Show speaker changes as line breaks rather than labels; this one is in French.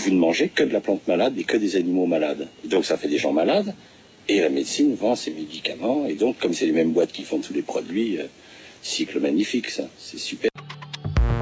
vous ne mangez que de la plante malade et que des animaux malades. Donc ça fait des gens malades, et la médecine vend ses médicaments, et donc comme c'est les mêmes boîtes qui font tous les produits, cycle magnifique ça, c'est super.